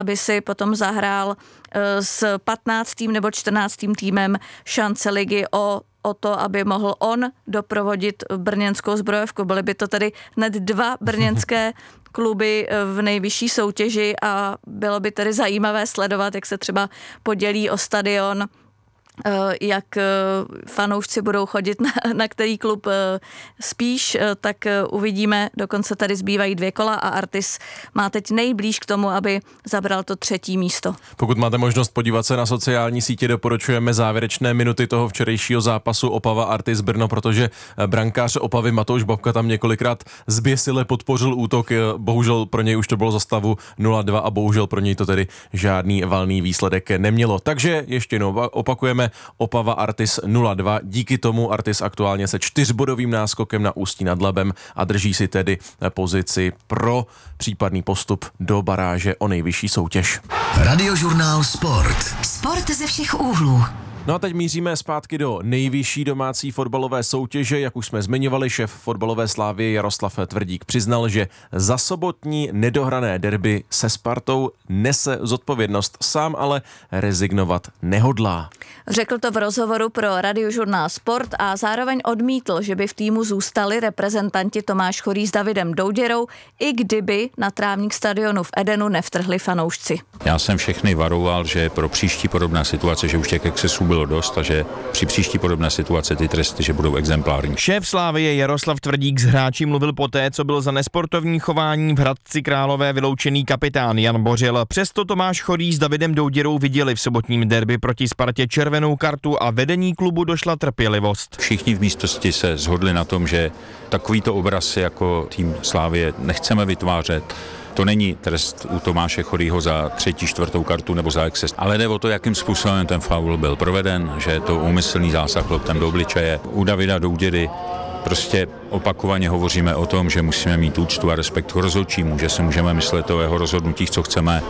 aby si potom zahrál s 15. nebo 14. týmem šance ligy o to, aby mohl on doprovodit brněnskou Zbrojovku. Byly by to tedy hned 2 brněnské kluby v nejvyšší soutěži a bylo by tedy zajímavé sledovat, jak se třeba podělí o stadion, jak fanoušci budou chodit na který klub spíš, tak uvidíme. Dokonce tady zbývají 2 kola a Artis má teď nejblíž k tomu, aby zabral to 3. místo. Pokud máte možnost podívat se na sociální sítě, doporučujeme závěrečné minuty toho včerejšího zápasu Opava Artis Brno, protože brankář Opavy Matouš Babka tam několikrát zběsile podpořil útok. Bohužel pro něj už to bylo za stavu 0-2 a bohužel pro něj to tedy žádný valný výsledek nemělo. Takže ještě jednou opakujeme, Opava Artis 0-2. Díky tomu Artis aktuálně se 4bodovým náskokem na Ústí nad Labem a drží si tedy pozici pro případný postup do baráže o nejvyšší soutěž. Radiožurnál Sport. Sport ze všech úhlů. No a teď míříme zpátky do nejvyšší domácí fotbalové soutěže. Jak už jsme zmiňovali, šéf fotbalové Slávie Jaroslav Tvrdík přiznal, že za sobotní nedohrané derby se Spartou nese zodpovědnost, sám ale rezignovat nehodlá. Řekl to v rozhovoru pro Radiožurnál Sport a zároveň odmítl, že by v týmu zůstali reprezentanti Tomáš Chorý s Davidem Douděrou, i kdyby na trávník stadionu v Edenu nevtrhli fanoušci. Já jsem všechny varoval, že pro příští podobné situace, že už těch excesů bylo dost a že při příští podobné situace ty tresty, že budou exemplární. Šéf Slávie Jaroslav Tvrdík s hráči mluvil poté, co byl za nesportovní chování v Hradci Králové vyloučený kapitán Jan Bořil. Přesto Tomáš Chorý s Davidem Douděrou viděli v sobotním derby proti Spartě červenou kartu a vedení klubu došla trpělivost. Všichni v místnosti se shodli na tom, že takovýto obraz jako tým Slávie nechceme vytvářet. To není trest u Tomáše Chorýho za 3., 4. kartu nebo za exces, ale jde o to, jakým způsobem ten faul byl proveden, že je to úmyslný zásah loptem do obličeje. U Davida Douděry prostě opakovaně hovoříme o tom, že musíme mít úctu a respekt k rozhodčímu, že si můžeme myslet o jeho rozhodnutích, co chceme,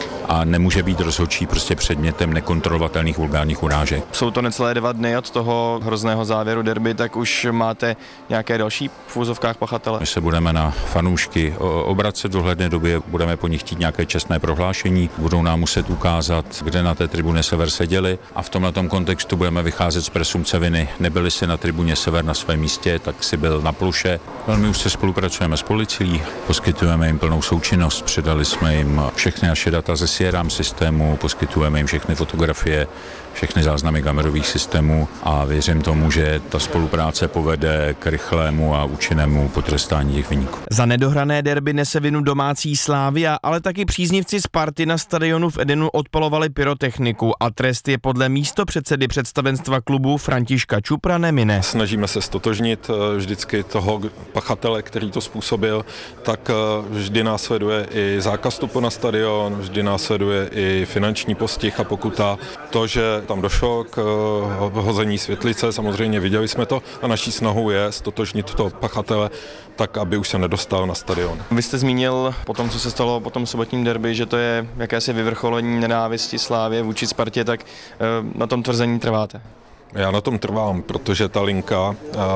a nemůže být rozhodčí prostě předmětem nekontrolovatelných vulgárních urážek. Jsou to necelé 2 dny od toho hrozného závěru derby, tak už máte nějaké další v úzovkách pachatele? My se budeme na fanoušky obracet v dohledné době, budeme po nich chtít nějaké čestné prohlášení, budou nám muset ukázat, kde na té tribuně Sever seděli a v tomhletom kontextu budeme vycházet z presumpce viny. Nebyli si na tribuně Sever na svém místě, tak si byl na pluše. Velmi už se spolupracujeme s policií, poskytujeme jim plnou součinnost, předali jsme jim všechny naše data ze CRM systému, poskytujeme jim všechny fotografie, všechny záznamy kamerových systémů a věřím tomu, že ta spolupráce povede k rychlému a účinnému potrestání těch viníků. Za nedohrané derby nese vinu domácí Slavia, ale taky příznivci Sparty na stadionu v Edenu odpalovali pyrotechniku a trest je podle místopředsedy představenstva klubu Františka Čupra nemine. Snažíme se stotožnit vždycky toho pachatele, který to způsobil, tak vždy následuje i zákaz vstupu na stadion, vždy následuje i finanční postih a pokuta. To, že tam došlo k hození světlice, samozřejmě viděli jsme to a naší snahou je stotožnit toho pachatele tak, aby už se nedostal na stadion. Vy jste zmínil po tom, co se stalo po tom sobotním derby, že to je jakési vyvrcholení nenávisti Slávie vůči Spartě, tak na tom tvrzení trváte? Já na tom trvám, protože ta linka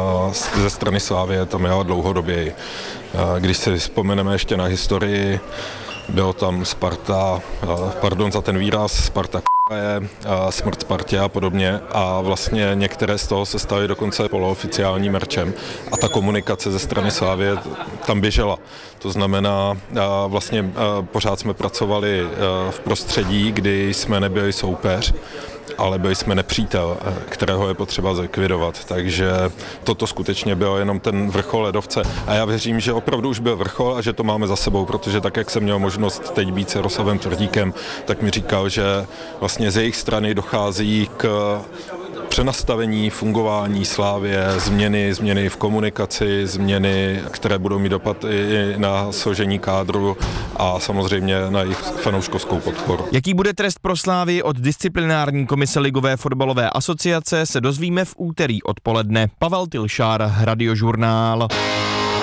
ze strany Slávie tam jela dlouhodobě. Když si vzpomeneme ještě na historii, bylo tam Sparta, pardon za ten výraz, Sparta je, smrt Spartě a podobně a vlastně některé z toho se staly dokonce polooficiálním merčem a ta komunikace ze strany Slávie tam běžela. To znamená, vlastně pořád jsme pracovali v prostředí, kdy jsme nebyli soupeř, ale byli jsme nepřítel, kterého je potřeba zlikvidovat. Takže toto skutečně bylo jenom ten vrchol ledovce. A já věřím, že opravdu už byl vrchol a že to máme za sebou, protože tak, jak jsem měl možnost teď být s Jaroslavem Tvrdíkem, tak mi říkal, že vlastně z jejich strany dochází k přenastavení fungování Slávie, změny v komunikaci, změny, které budou mít dopad i na složení kádru a samozřejmě na jejich fanouškovskou podporu. Jaký bude trest pro Slávii od disciplinární komise Ligové fotbalové asociace, se dozvíme v úterý odpoledne. Pavel Tilšár, Radiožurnál.